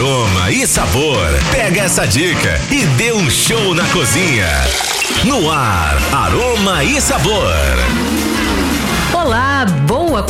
aroma e sabor. Pega essa dica e dê um show na cozinha. No ar, aroma e sabor. Olá, boa